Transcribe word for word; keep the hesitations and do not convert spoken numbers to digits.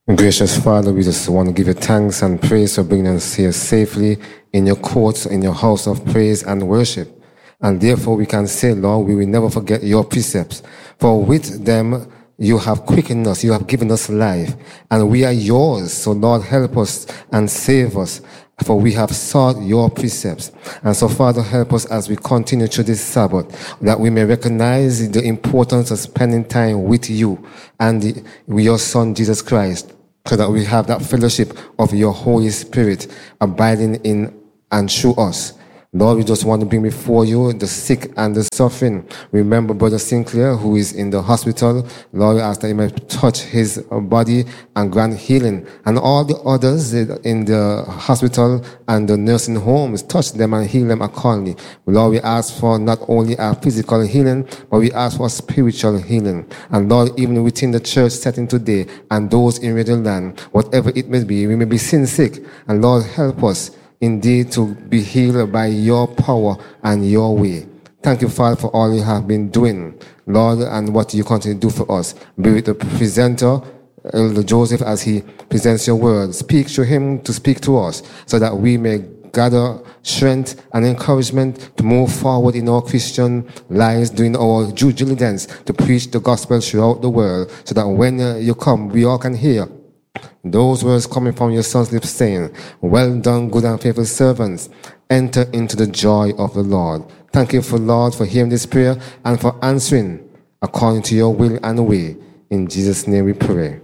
Gracious Father, we just want to give you thanks and praise for bringing us here safely in your courts, in your house of praise and worship. And therefore we can say, Lord, we will never forget your precepts. For with them you have quickened us, you have given us life, and we are yours. So Lord, help us and save us, for we have sought your precepts. And so Father, help us as we continue through this Sabbath, that we may recognize the importance of spending time with you and the, with your Son, Jesus Christ, so that we have that fellowship of your Holy Spirit abiding in and through us. Lord, we just want to bring before you the sick and the suffering. Remember Brother Sinclair, who is in the hospital. Lord, we ask that you may touch his body and grant healing. And all the others in the hospital and the nursing homes, touch them and heal them accordingly. Lord, we ask for not only our physical healing, but we ask for spiritual healing. And Lord, even within the church setting today and those in Radio Land, whatever it may be, we may be sin sick. And Lord, help us indeed to be healed by your power and your way. Thank you, Father, for all you have been doing, Lord, and what you continue to do for us. Be with the presenter, Elder Joseph, as he presents your word. Speak to him to speak to us, so that we may gather strength and encouragement to move forward in our Christian lives, doing our due diligence to preach the gospel throughout the world, so that when uh, you come, we all can hear those words coming from your Son's lips saying, well done, good and faithful servants. Enter into the joy of the Lord. Thank you, for Lord, for hearing this prayer and for answering according to your will and way. In Jesus' name we pray.